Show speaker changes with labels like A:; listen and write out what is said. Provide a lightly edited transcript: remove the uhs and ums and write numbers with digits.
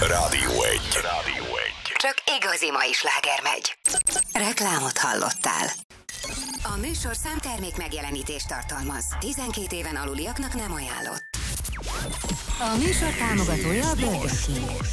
A: Rádió 1.
B: Csak igazi mai sláger megy. Reklámot hallottál. A műsor számtermék megjelenítést tartalmaz. 12 éven aluliaknak nem ajánlott. A műsor támogatója a Burger King.